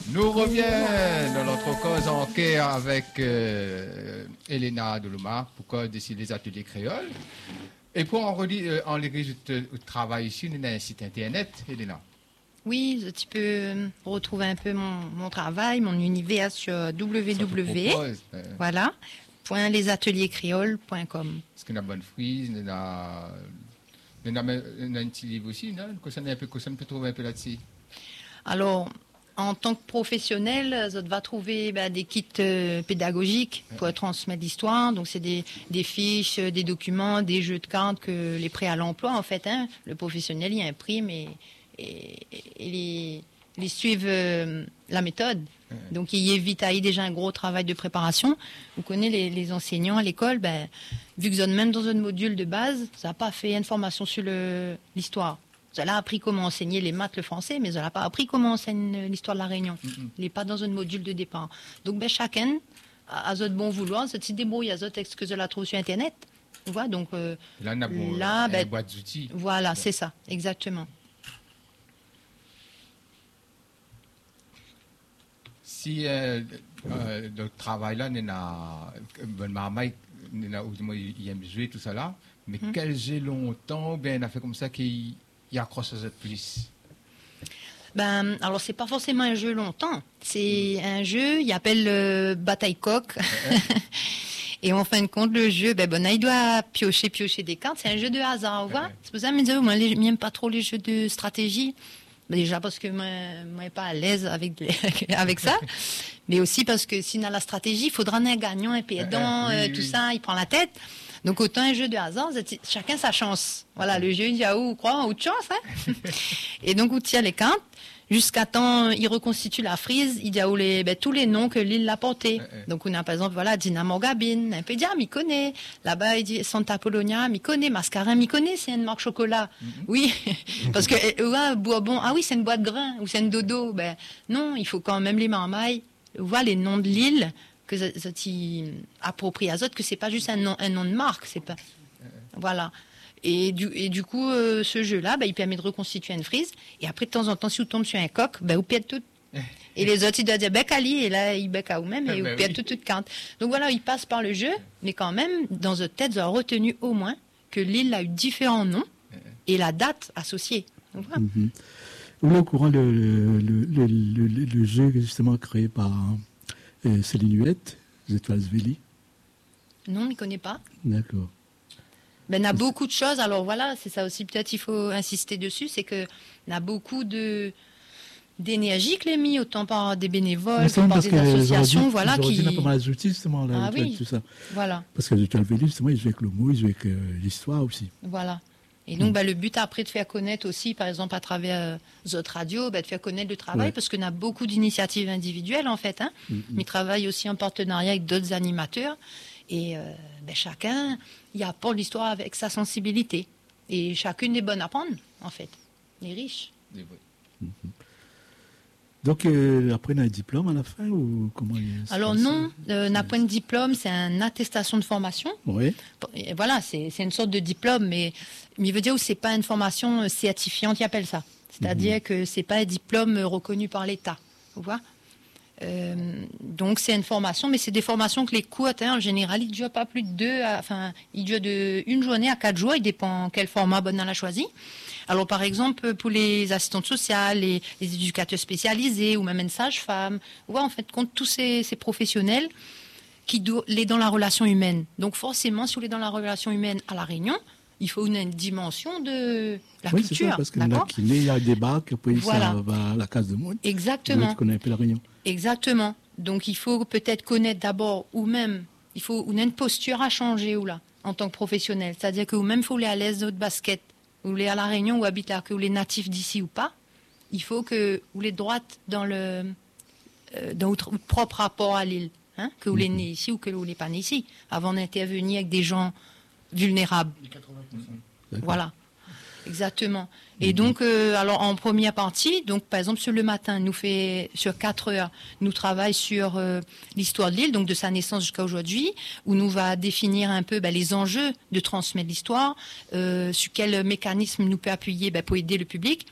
Nous revient dans notre cause en quai avec Elena Doloma pour cause des ateliers créoles. Et pour enregistrer le travail ici, on a un site internet, Elena. Oui, tu peux retrouver un peu mon travail, mon univers sur www.lesatelierscréoles.com. Est-ce qu'on a bonne frise, on a un petit livre aussi, non? Qu'on peut trouver un peu là-dessus. Alors, en tant que professionnel, tu vas trouver des kits pédagogiques pour transmettre l'histoire. Donc, c'est des fiches, des documents, des jeux de cartes que les prêts à l'emploi, en fait. Le professionnel, il imprime et les suivent la méthode. Donc, il évite à y déjà un gros travail de préparation. Vous connaissez les enseignants à l'école, vu que vous êtes même dans un module de base, ça n'a pas fait une formation sur l'histoire. Vous avez appris comment enseigner les maths, le français, mais vous n'avez pas appris comment enseigne l'histoire de la Réunion. Il n'est pas dans un module de départ. Donc, chacun a son bon vouloir, se débrouille, a son texte que vous la trouve sur Internet. Vous voyez, donc, là, on a une boîte d'outils. Voilà, c'est ça, exactement. Si le travail là, il aime jouer tout ça là, mais quel jeu longtemps, on a fait comme ça qu'il accroche à plus. Alors c'est pas forcément un jeu longtemps, c'est un jeu, il appelle Bataille Coq. Et en fin de compte, le jeu, il doit piocher des cartes. C'est un jeu de hasard, vous voyez. C'est pour ça que je moi, je n'aime pas trop les jeux de stratégie. Déjà parce que moi, je suis pas à l'aise avec ça. Mais aussi parce que si on a la stratégie, il faudra un gagnant, un perdant, tout ça, il prend la tête. Donc autant un jeu de hasard, chacun sa chance. Voilà, le jeu, il y a ou de chance. Et donc, on tire les cartes. Jusqu'à temps, il reconstitue la frise, il y a tous les noms que l'île a portés. Donc, on a par exemple, Dynamo Gabine, un peu il connaît. Là-bas, il dit Santa Polonia, il connaît. Mascarin, il connaît, c'est une marque chocolat. Oui, parce que, Bourbon, oui, c'est une boîte de grains, ou c'est une dodo. Non, il faut quand même les marmailles, les noms de l'île, que ça approprie à autres, que c'est pas juste un nom de marque, c'est pas. Voilà. Et du coup, ce jeu-là, il permet de reconstituer une frise. Et après, de temps en temps, si vous tombez sur un coq, vous perdez tout. Et les autres, ils doivent dire bec Ali, et là, ils bec à vous-même, et vous perdez toute carte. Donc voilà, ils passent par le jeu, mais quand même, dans votre tête, vous avez retenu au moins que l'île a eu différents noms et la date associée. Donc, voilà. Vous êtes au courant le jeu justement créé par Céline Huette, Les Étoiles Véli? Non, je ne connais pas. D'accord. Il y a beaucoup de choses. Alors voilà, c'est ça aussi, peut-être il faut insister dessus, c'est qu'il y a beaucoup d'énergie que les mis, autant par des bénévoles que par des associations. Voilà, qui... On a pas mal d'outils, justement, là, tout ça. Voilà. Parce que les Étoiles Véli, justement, ils jouent avec le mot, ils jouent avec l'histoire aussi. Voilà. Et donc, le but après de faire connaître aussi, par exemple, à travers Zot Radio, de faire connaître le travail, parce qu'on a beaucoup d'initiatives individuelles, en fait. Mais ils travaillent aussi en partenariat avec d'autres animateurs. Et chacun, il apporte l'histoire avec sa sensibilité. Et chacune est bonne à prendre, en fait. Il est riche. Donc, après, on a un diplôme à la fin ou comment Alors non, on n'a pas un diplôme, c'est une attestation de formation. Oui. Et voilà, c'est une sorte de diplôme, mais il veut dire que ce n'est pas une formation certifiante, ils appellent ça. C'est-à-dire que ce n'est pas un diplôme reconnu par l'État. Vous voyez ? Donc c'est une formation, mais c'est des formations que les cours, en général, ils ne durent pas plus de ils durent de 1 journée à 4 jours, il dépend quel format on a choisi. Alors par exemple, pour les assistantes sociales, les éducateurs spécialisés, ou même une sage-femme, en fait, compte tous ces professionnels qui sont dans la relation humaine. Donc forcément, si vous êtes dans la relation humaine à La Réunion, il faut une dimension de la culture. C'est ça, parce qu'il y a il y a des bacs, après ça va à la case de monde. Exactement. Tu connais un peu La Réunion. Exactement. Donc il faut peut-être connaître d'abord, ou même, il faut une posture à changer en tant que professionnel. C'est-à-dire que vous-même, il faut aller à l'aise de votre basket, vous voulez à La Réunion ou habiter là, que vous êtes natif d'ici ou pas, il faut que vous êtes droite dans votre propre rapport à l'île, que vous êtes né ici ou que vous n'êtes pas né ici, avant d'intervenir avec des gens vulnérables. 80%. Voilà, exactement. Et donc, alors en première partie, donc par exemple sur le matin, sur 4 heures, nous travaillons sur l'histoire de l'île, donc de sa naissance jusqu'à aujourd'hui, où nous va définir un peu les enjeux de transmettre l'histoire, sur quel mécanisme nous peut appuyer pour aider le public.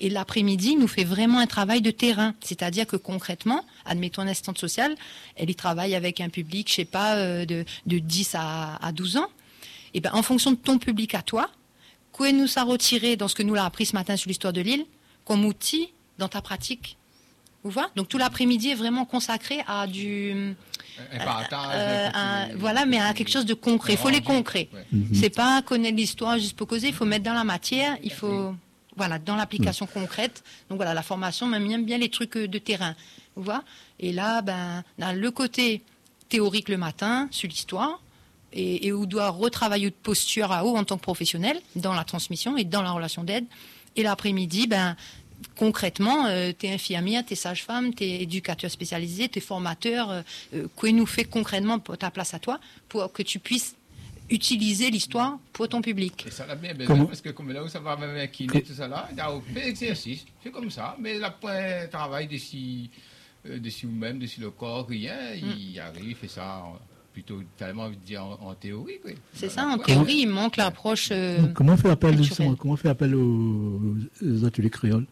Et l'après-midi, nous fait vraiment un travail de terrain. C'est-à-dire que concrètement, admettons une assistante sociale, elle y travaille avec un public, je sais pas, de 10 à 12 ans. Et ben, en fonction de ton public à toi, quoi nous a retiré dans ce que nous l'a appris ce matin sur l'histoire de l'île, comme outil dans ta pratique. Vous voyez ? Donc tout l'après-midi est vraiment consacré à du... Un partage. Voilà, mais à quelque chose de concret. Il faut les concrets. Ouais. C'est pas connaître l'histoire juste pour causer. Il faut mettre dans la matière. Il faut, voilà, dans l'application concrète. Donc voilà, la formation m'aime bien les trucs de terrain. Vous voyez ? Et là, ben, on a le côté théorique le matin sur l'histoire et où on doit retravailler de posture à haut en tant que professionnel dans la transmission et dans la relation d'aide. Et l'après-midi, ben, concrètement, tu es infirmière, tu es sage-femme, tu es éducateur spécialisé, tu es formateur. Quoi nous fait concrètement pour ta place à toi pour que tu puisses utiliser l'histoire pour ton public. Et ça l'a bien besoin parce que comme là où ça va même avec kiné, tout ça là, il y a un exercice, c'est comme ça, mais la point travail d'ici vous-même, d'ici le corps, rien, il arrive, il fait ça plutôt tellement envie de dire en théorie. Quoi. C'est ça, en théorie, il manque l'approche. Comment on fait appel aux ateliers créoles?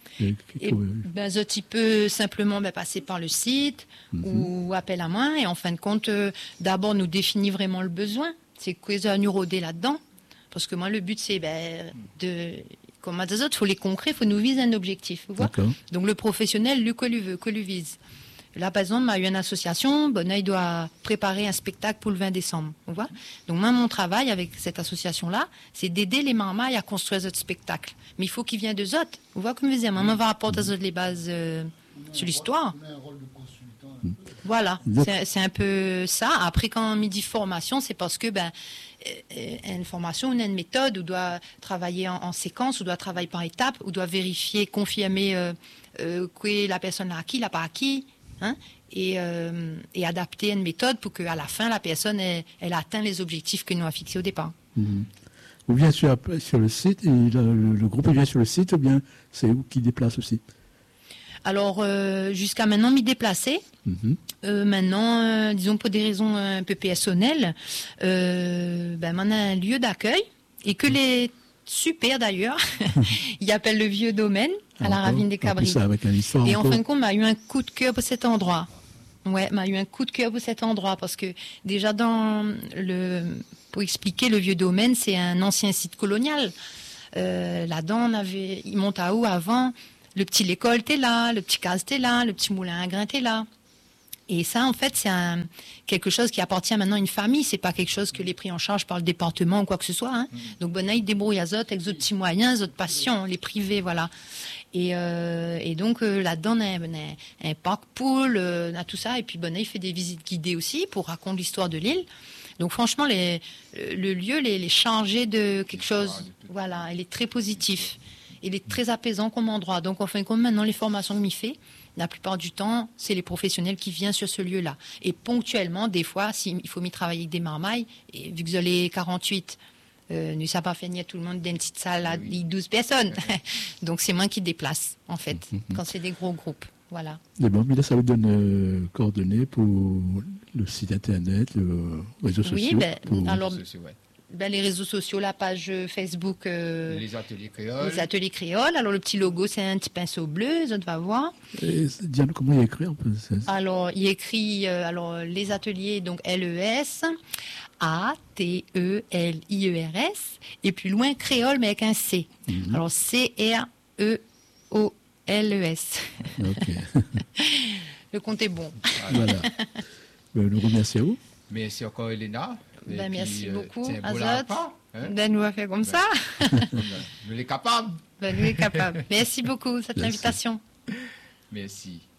Tu peux simplement passer par le site ou appel à moi. Et en fin de compte, d'abord, nous définir vraiment le besoin. C'est quoi nous rôder là-dedans. Parce que moi, le but, c'est comme à des autres, il faut les concrets, il faut nous viser un objectif. Vous voyez. Donc, le professionnel, lui, que lui vise. Là, par exemple, il y a eu une association, il doit préparer un spectacle pour le 20 décembre. Vous voyez. Donc, moi, mon travail avec cette association-là, c'est d'aider les marmailles à construire ce spectacle. Mais il faut qu'ils viennent d'eux autres. Vous voyez comme je disais, maman va apporter les bases sur l'histoire. Voilà, c'est un peu ça. Après, quand on me dit formation, c'est parce que une formation, on a une méthode, on doit travailler en séquence, on doit travailler par étapes, on doit vérifier, confirmer que la personne a acquis, l'a pas acquis. Hein, et adapter une méthode pour qu'à la fin, la personne elle atteint les objectifs que nous avons fixés au départ. Ou bien sur le site, et le groupe vient sur le site, ou bien c'est vous qui déplace aussi? Alors, jusqu'à maintenant, m'y déplacer. Maintenant, disons pour des raisons un peu personnelles, on a un lieu d'accueil et que les super d'ailleurs, il appelle le Vieux Domaine à la Ravine des Cabris. Et en fin de compte, m'a eu un coup de cœur pour cet endroit. Ouais, m'a eu un coup de cœur pour cet endroit parce que déjà pour expliquer, le Vieux Domaine, c'est un ancien site colonial. Là-dedans, il monte à haut avant. Le petit l'école était là, le petit case était là, le petit moulin à grains était là. Et ça, en fait, c'est quelque chose qui appartient maintenant à une famille. C'est pas quelque chose que les pris en charge par le département ou quoi que ce soit. Hein. Donc, il débrouille à Zot avec d'autres petits moyens, d'autres passions, les privés, voilà. Et donc, là-dedans, on a un parc pool, on a tout ça. Et puis, il fait des visites guidées aussi pour raconter l'histoire de l'île. Donc, franchement, le lieu, il est chargé de quelque chose. Voilà, il est très positif. Il est très apaisant comme endroit. Donc, en fin de compte, maintenant, les formations que m'y fait, la plupart du temps, c'est les professionnels qui viennent sur ce lieu-là. Et ponctuellement, des fois, il faut m'y travailler avec des marmailles, et vu que vous avez 48, nous ça pas fait venir tout le monde dans une petite salle à 12 personnes. Donc, c'est moi qui déplace, en fait, quand c'est des gros groupes. Voilà. Et bon, mais là, ça vous donne coordonnées pour le site internet, le réseau social. Oui, alors... les réseaux sociaux, la page Facebook. Les ateliers créoles. Alors, le petit logo, c'est un petit pinceau bleu, on va voir. Diane, comment il écrit un peu ça? Alors, il écrit les ateliers, donc LES, ATELIERS, et plus loin, créole, mais avec un C. Alors, CREOLES. Ok. Le compte est bon. Voilà. Nous remercions à vous. Merci encore, Elena. Merci beaucoup, Azot. Nous va faire comme ça. Nous sommes capables. Nous sommes capables. Merci beaucoup, cette invitation. Merci.